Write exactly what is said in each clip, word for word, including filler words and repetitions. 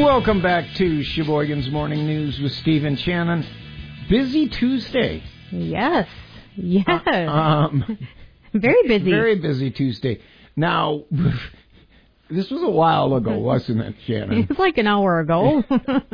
Welcome back to Sheboygan's Morning News with Steve and Shannon. Busy Tuesday. Yes. Yes. Uh, um, very busy. Very busy Tuesday. Now, this was a while ago, wasn't it, Shannon? It was like an hour ago.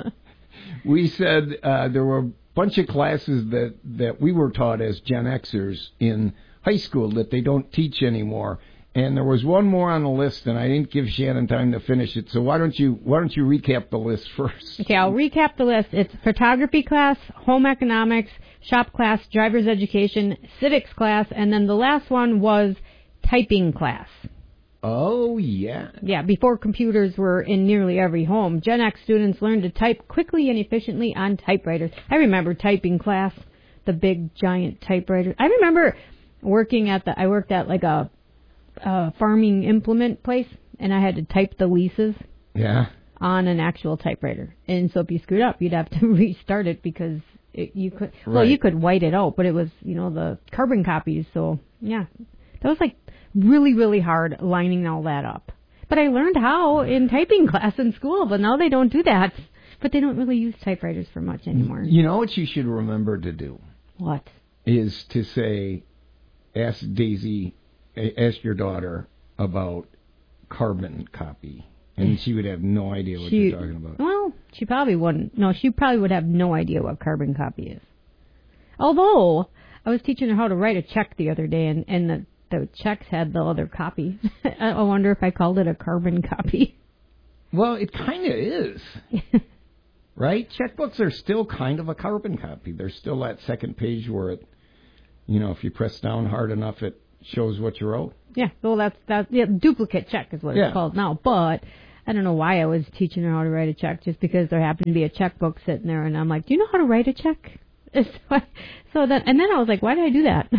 We said uh, there were a bunch of classes that, that we were taught as Gen Xers in high school that they don't teach anymore. And there was one more on the list, and I didn't give Shannon time to finish it. So why don't you why don't you recap the list first? Okay, I'll recap the list. It's photography class, home economics, shop class, driver's education, civics class, and then the last one was typing class. Oh, yeah. Yeah, before computers were in nearly every home, Gen X students learned to type quickly and efficiently on typewriters. I remember typing class, the big, giant typewriter. I remember working at the, I worked at like a Uh, farming implement place, and I had to type the leases yeah. on an actual typewriter. And so if you screwed up, you'd have to restart it because it, you could, right. well, you could white it out, but it was, you know, the carbon copies. So, yeah, that was like really, really hard lining all that up. But I learned how in typing class in school, but now they don't do that. But they don't really use typewriters for much anymore. You know what you should remember to do? What? Is to say, ask Daisy... Ask your daughter about carbon copy, and she would have no idea what she, you're talking about. Well, she probably wouldn't. No, she probably would have no idea what carbon copy is. Although, I was teaching her how to write a check the other day, and, and the, the checks had the other copy. I wonder if I called it a carbon copy. Well, it kind of is. Right? Checkbooks are still kind of a carbon copy. There's still that second page where it, you know, if you press down hard enough, it shows what you wrote. Yeah, well, that's that's yeah, duplicate check is what yeah. it's called now. But I don't know why I was teaching her how to write a check, just because there happened to be a checkbook sitting there, and I'm like, do you know how to write a check? So then, and then I was like, why did I do that?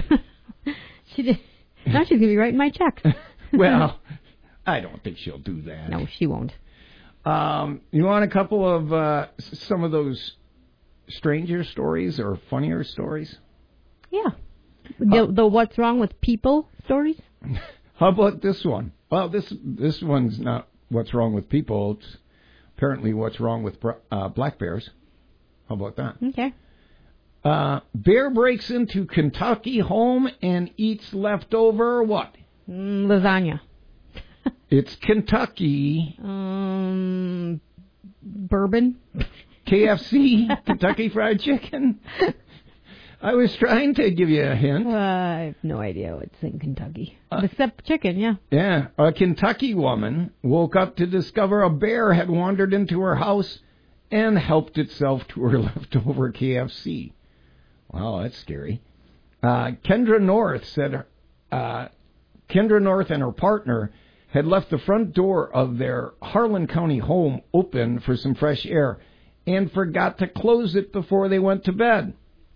She did. Now she's gonna be writing my checks. Well, I don't think she'll do that. No, she won't. Um, you want a couple of uh, some of those stranger stories or funnier stories? Yeah. The, the what's wrong with people stories? How about this one? Well, this this one's not what's wrong with people. It's apparently what's wrong with uh, black bears. How about that? Okay. Uh, bear breaks into Kentucky home and eats leftover what? Mm, lasagna. It's Kentucky. Um, bourbon. K F C, Kentucky Fried Chicken. I was trying to give you a hint. Uh, I have no idea what's in Kentucky. Uh, Except chicken, yeah. Yeah. A Kentucky woman woke up to discover a bear had wandered into her house and helped itself to her leftover K F C. Wow, that's scary. Uh, Kendra North said uh, Kendra North and her partner had left the front door of their Harlan County home open for some fresh air and forgot to close it before they went to bed.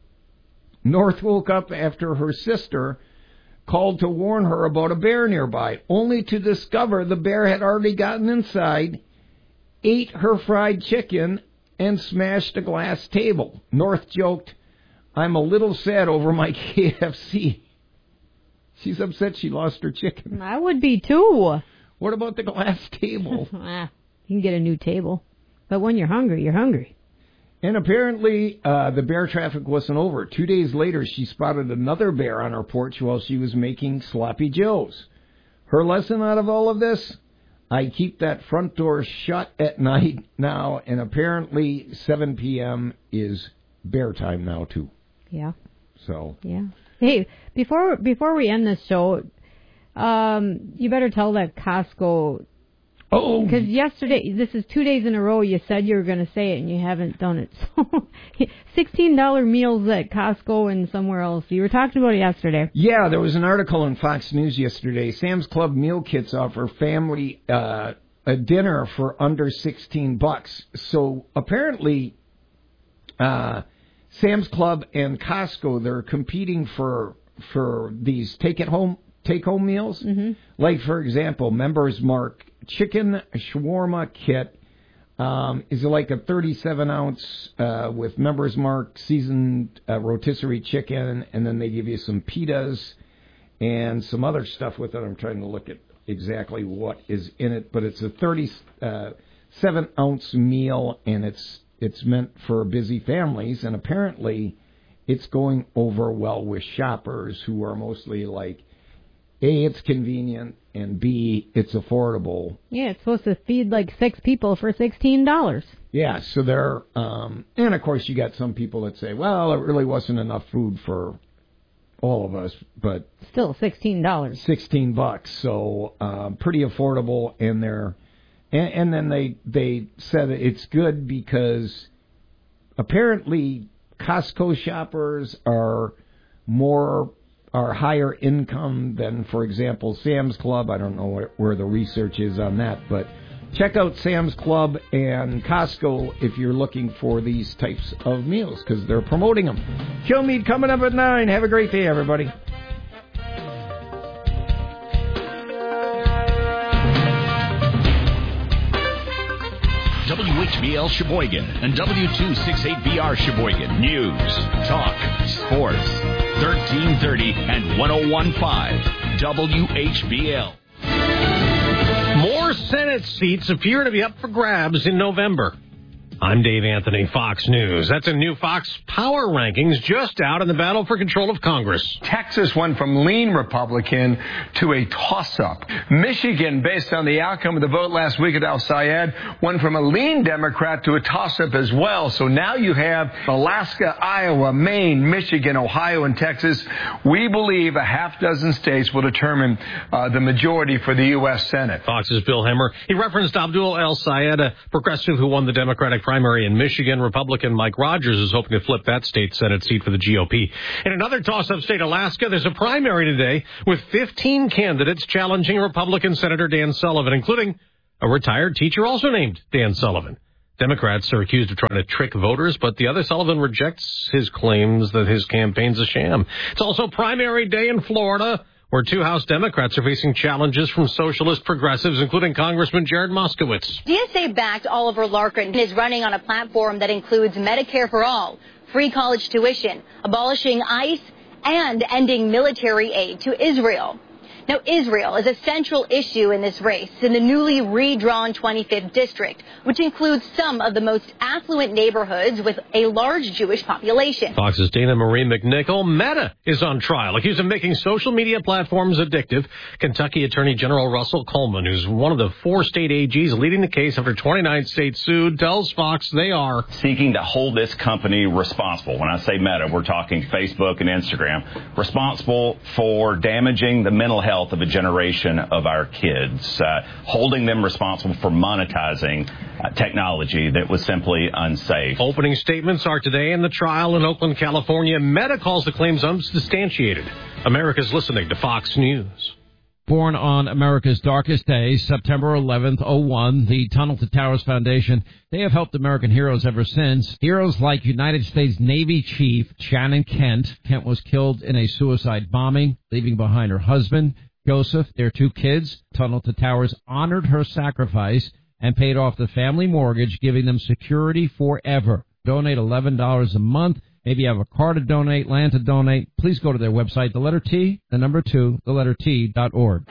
North woke up after her sister called to warn her about a bear nearby, only to discover the bear had already gotten inside, ate her fried chicken, and smashed a glass table. North joked, "I'm a little sad over my K F C." She's upset she lost her chicken. I would be too. What about the glass table? You can get a new table. But when you're hungry, you're hungry. And apparently, uh, the bear traffic wasn't over. Two days later, she spotted another bear on her porch while she was making sloppy joes. Her lesson out of all of this? I keep that front door shut at night now, and apparently seven p.m. is bear time now, too. Yeah. So. Yeah. Hey, before before we end this show, um, you better tell that Costco. Oh. Because yesterday, this is two days in a row, you said you were going to say it, and you haven't done it. So, sixteen dollar meals at Costco and somewhere else. You were talking about it yesterday. Yeah, there was an article in Fox News yesterday. Sam's Club meal kits offer family uh, a dinner for under sixteen bucks. So apparently, uh, Sam's Club and Costco, they're competing for for these take at home take home meals. Mm-hmm. Like, for example, Members Mark chicken shawarma kit um, is like a thirty-seven ounce uh, with Members Mark seasoned uh, rotisserie chicken, and then they give you some pitas and some other stuff with it. I'm trying to look at exactly what is in it, but it's a thirty-seven seven ounce meal, and it's it's meant for busy families, and apparently it's going over well with shoppers who are mostly like, A, it's convenient, and B, it's affordable. Yeah, it's supposed to feed like six people for sixteen dollars. Yeah, so they're, um, and of course you got some people that say, well, it really wasn't enough food for all of us, but still sixteen dollars. sixteen bucks, so um, pretty affordable, and they're, and, and then they, they said it's good because apparently Costco shoppers are more, are higher income than, for example, Sam's Club. I don't know where, where the research is on that, but check out Sam's Club and Costco if you're looking for these types of meals, because they're promoting them. Kill Meat coming up at nine. Have a great day, everybody. W H B L Sheboygan and W two sixty-eight B R Sheboygan. News, talk, sports. thirteen thirty and ten fifteen W H B L. More Senate seats appear to be up for grabs in November. I'm Dave Anthony, Fox News. That's a new Fox Power Rankings just out in the battle for control of Congress. Texas went from lean Republican to a toss-up. Michigan, based on the outcome of the vote last week at Al Sayed, went from a lean Democrat to a toss-up as well. So now you have Alaska, Iowa, Maine, Michigan, Ohio, and Texas. We believe a half dozen states will determine uh, the majority for the U S Senate. Fox's Bill Hemmer. He referenced Abdul El Sayed, a progressive who won the Democratic primary in Michigan. Republican Mike Rogers is hoping to flip that state Senate seat for the G O P. In another toss-up state, Alaska, there's a primary today with fifteen candidates challenging Republican Senator Dan Sullivan, including a retired teacher also named Dan Sullivan. Democrats are accused of trying to trick voters, but the other Sullivan rejects his claims that his campaign's a sham. It's also primary day in Florida, where two House Democrats are facing challenges from socialist progressives, including Congressman Jared Moskowitz. D S A-backed Oliver Larkin is running on a platform that includes Medicare for all, free college tuition, abolishing ICE, and ending military aid to Israel. Now, Israel is a central issue in this race in the newly redrawn twenty-fifth district, which includes some of the most affluent neighborhoods with a large Jewish population. Fox's Dana Marie McNichol. Meta is on trial, accused of making social media platforms addictive. Kentucky Attorney General Russell Coleman, who's one of the four state A Gs leading the case after twenty-nine states sued, tells Fox they are seeking to hold this company responsible. When I say Meta, we're talking Facebook and Instagram, responsible for damaging the mental health of a generation of our kids, uh, holding them responsible for monetizing uh, technology that was simply unsafe. Opening statements are today in the trial in Oakland, California. Meta calls the claims unsubstantiated. America's listening to Fox News. Born on America's darkest day, September eleventh, oh one, the Tunnel to Towers Foundation, they have helped American heroes ever since. Heroes like United States Navy Chief Shannon Kent. Kent was killed in a suicide bombing, leaving behind her husband, Joseph, their two kids. Tunnel to Towers honored her sacrifice and paid off the family mortgage, giving them security forever. Donate eleven dollars a month. Maybe you have a car to donate, land to donate. Please go to their website, the letter T, the number two, the letter T dot org.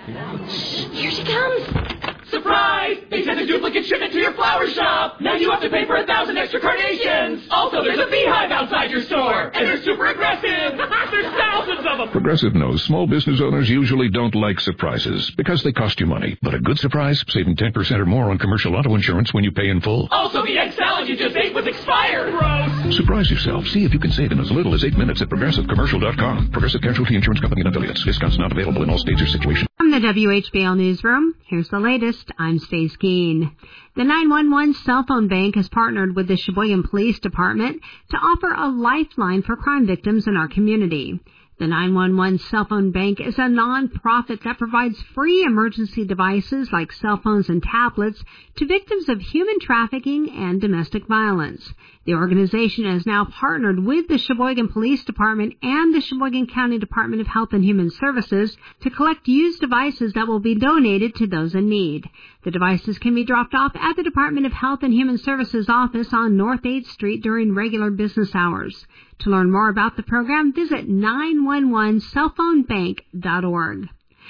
Here she comes. Surprise! They sent a duplicate shipment to your flower shop. Now you have to pay for a thousand extra carnations. Also, there's a beehive outside your store. And they're super aggressive. There's thousands of them. Progressive knows small business owners usually don't like surprises because they cost you money. But a good surprise, saving ten percent or more on commercial auto insurance when you pay in full. Also, the egg salad you just ate was expired. Gross. Surprise yourself. See if you can save in as little as eight minutes at Progressive Commercial dot com. Progressive Casualty Insurance Company and affiliates. Discounts not available in all states or situations. From the W H B L Newsroom, here's the latest. I'm Stace Keene. The nine one one cell phone bank has partnered with the Sheboygan Police Department to offer a lifeline for crime victims in our community. The nine one one Cell Phone Bank is a non-profit that provides free emergency devices like cell phones and tablets to victims of human trafficking and domestic violence. The organization has now partnered with the Sheboygan Police Department and the Sheboygan County Department of Health and Human Services to collect used devices that will be donated to those in need. The devices can be dropped off at the Department of Health and Human Services office on North eighth Street during regular business hours. To learn more about the program, visit nine one one cell phone bank dot org.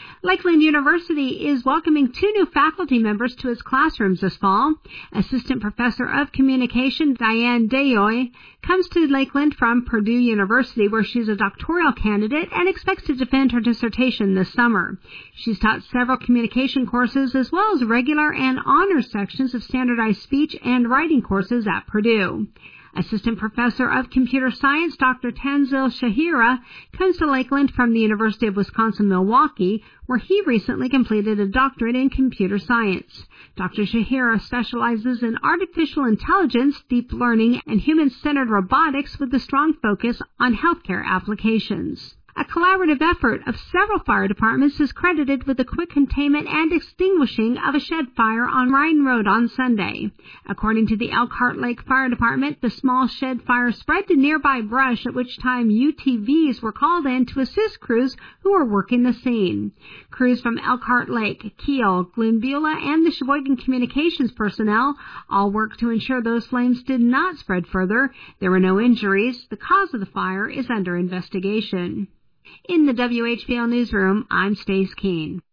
Lakeland University is welcoming two new faculty members to its classrooms this fall. Assistant Professor of Communication Diane Dayoy comes to Lakeland from Purdue University, where she's a doctoral candidate and expects to defend her dissertation this summer. She's taught several communication courses as well as regular and honors sections of standardized speech and writing courses at Purdue. Assistant Professor of Computer Science Doctor Tanzil Shahira comes to Lakeland from the University of Wisconsin-Milwaukee, where he recently completed a doctorate in computer science. Doctor Shahira specializes in artificial intelligence, deep learning, and human-centered robotics with a strong focus on healthcare applications. A collaborative effort of several fire departments is credited with the quick containment and extinguishing of a shed fire on Ryan Road on Sunday. According to the Elkhart Lake Fire Department, the small shed fire spread to nearby brush, at which time U T Vs were called in to assist crews who were working the scene. Crews from Elkhart Lake, Kiel, Glenbeulah, and the Sheboygan Communications personnel all worked to ensure those flames did not spread further. There were no injuries. The cause of the fire is under investigation. In the W H B L Newsroom, I'm Stace Keene.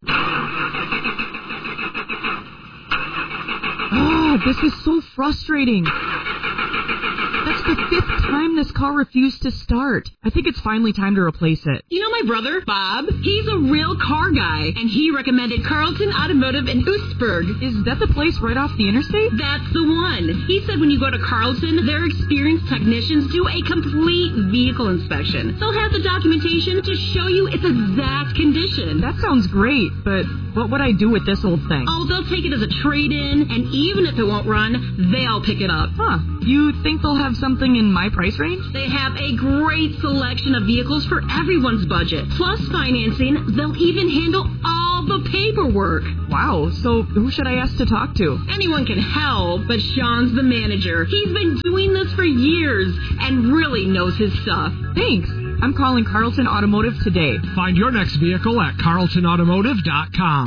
Oh, this is so frustrating. That's the fifth time this car refused to start. I think it's finally time to replace it. You know my brother, Bob? He's a real car guy, and he recommended Carlton Automotive in Oostburg. Is that the place right off the interstate? That's the one. He said when you go to Carlton, their experienced technicians do a complete vehicle inspection. They'll have the documentation to show you its exact condition. That sounds great, but what would I do with this old thing? Oh, they'll take it as a trade-in, and even if it won't run, they'll pick it up. Huh. You think they'll have something in my price range? They have a great selection of vehicles for everyone's budget. Plus financing, they'll even handle all the paperwork. Wow, so who should I ask to talk to? Anyone can help, but Sean's the manager. He's been doing this for years and really knows his stuff. Thanks. I'm calling Carlton Automotive today. Find your next vehicle at carlton automotive dot com.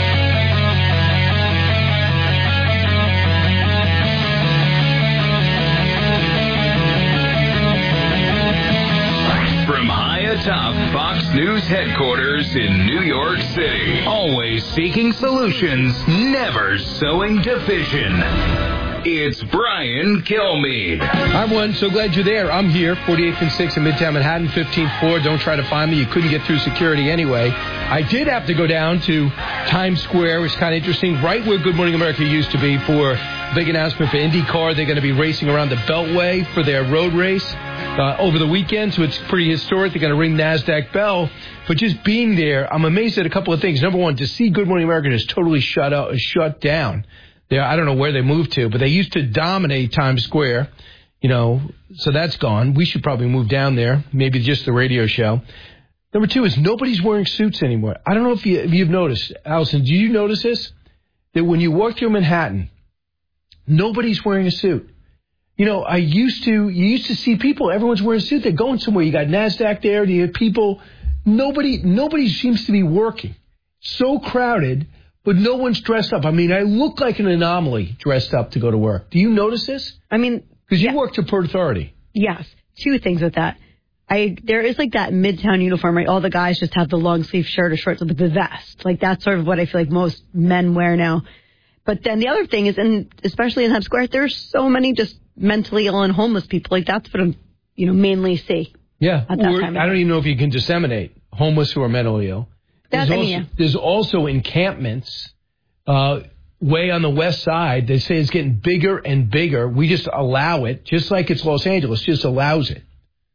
From high atop Fox News headquarters in New York City, always seeking solutions, never sowing division. It's Brian Kilmeade. Hi, everyone. So glad you're there. I'm here, forty-eighth and sixth in Midtown Manhattan, fifteenth floor. Don't try to find me. You couldn't get through security anyway. I did have to go down to Times Square, which is kind of interesting, right where Good Morning America used to be, for a big announcement for IndyCar. They're going to be racing around the Beltway for their road race uh, over the weekend, so it's pretty historic. They're going to ring NASDAQ bell. But just being there, I'm amazed at a couple of things. Number one, to see Good Morning America is totally shut out, shut down. Yeah, I don't know where they moved to, but they used to dominate Times Square, you know, so that's gone. We should probably move down there, maybe just the radio show. Number two is nobody's wearing suits anymore. I don't know if, you, if you've noticed. Allison, did you notice this? That when you walk through Manhattan, nobody's wearing a suit. You know, I used to, you used to see people, everyone's wearing a suit. They're going somewhere. You got NASDAQ there. You have people. Nobody, nobody seems to be working. So crowded. But no one's dressed up. I mean, I look like an anomaly dressed up to go to work. Do you notice this? I mean... Because you yeah. work to Port Authority. Yes. Two things with that. I There is like that Midtown uniform, right? All the guys just have the long sleeve shirt or shorts with the vest. Like that's sort of what I feel like most men wear now. But then the other thing is, and especially in Times Square, there's so many just mentally ill and homeless people. Like that's what I'm, you know, mainly see. Yeah. At that Or, time I don't even know if you can disseminate homeless who are mentally ill. There's, That, also, yeah. there's also encampments uh, way on the west side. They say it's getting bigger and bigger. We just allow it, just like it's Los Angeles, just allows it.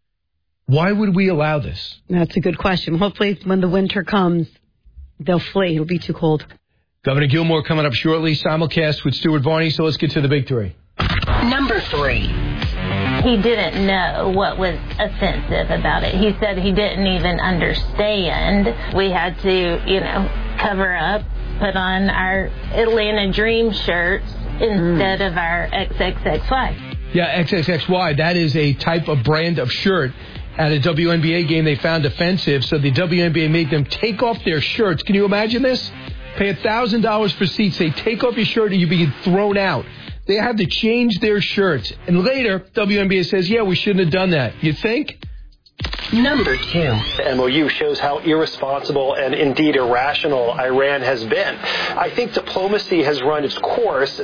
Why would we allow this? That's a good question. Hopefully when the winter comes, they'll flee. It'll be too cold. Governor Gilmore coming up shortly, simulcast with Stuart Varney. So let's get to the big three. Number three. He didn't know what was offensive about it. He said he didn't even understand. We had to, you know, cover up, put on our Atlanta Dream shirts instead mm. of our X X X Y. Yeah, X X X Y. That is a type of brand of shirt. At a W N B A game they found offensive, so the W N B A made them take off their shirts. Can you imagine this? Pay one thousand dollars for seats. They take off your shirt and you be thrown out. They had to change their shirts. And later, W N B A says, yeah, we shouldn't have done that. You think? Number two. The M O U shows how irresponsible and indeed irrational Iran has been. I think diplomacy has run its course.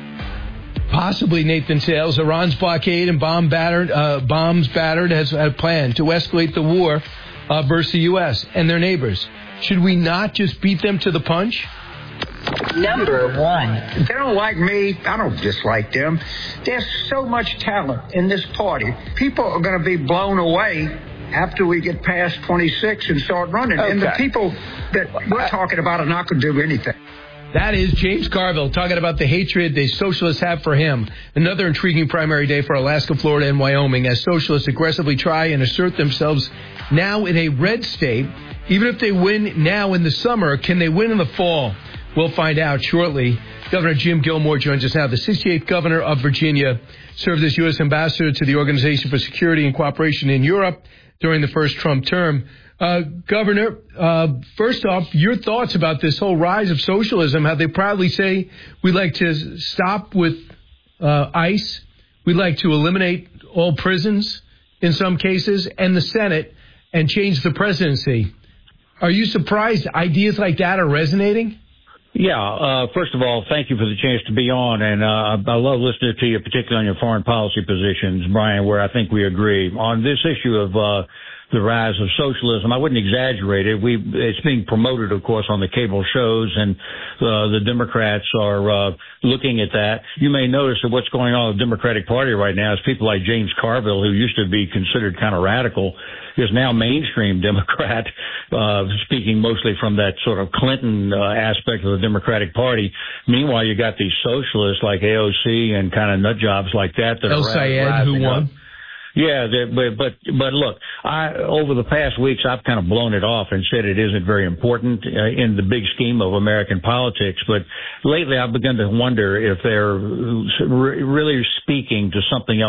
Possibly, Nathan Sales, Iran's blockade and bomb battered, uh, bombs battered has a plan to escalate the war uh, versus the U S and their neighbors. Should we not just beat them to the punch? Number one. They don't like me. I don't dislike them. There's so much talent in this party. People are going to be blown away after we get past twenty-six and start running. Okay. And the people that we're talking about are not going to do anything. That is James Carville talking about the hatred the socialists have for him. Another intriguing primary day for Alaska, Florida, and Wyoming as socialists aggressively try and assert themselves now in a red state. Even if they win now in the summer, can they win in the fall? We'll find out shortly. Governor Jim Gilmore joins us now. The sixty-eighth governor of Virginia served as U S ambassador to the Organization for Security and Cooperation in Europe during the first Trump term. Uh, Governor, uh, first off, your thoughts about this whole rise of socialism, how they proudly say we'd like to stop with uh, ICE, we'd like to eliminate all prisons in some cases, and the Senate, and change the presidency. Are you surprised ideas like that are resonating? Yeah, uh, first of all, thank you for the chance to be on, and uh, I love listening to you, particularly on your foreign policy positions, Brian, where I think we agree. On this issue of uh, the rise of socialism, I wouldn't exaggerate it. We, it's being promoted, of course, on the cable shows, and uh, the Democrats are uh, looking at that. You may notice that what's going on with the Democratic Party right now is people like James Carville, who used to be considered kind of radical, is now mainstream Democrat, uh, speaking mostly from that sort of Clinton uh, aspect of the Democratic Party. Meanwhile, you got these socialists like A O C and kind of nut jobs like that that El are Sayed, who won. Up. Yeah, but but but look, I over the past weeks I've kind of blown it off and said it isn't very important uh, in the big scheme of American politics. But lately I've begun to wonder if they're really speaking to something else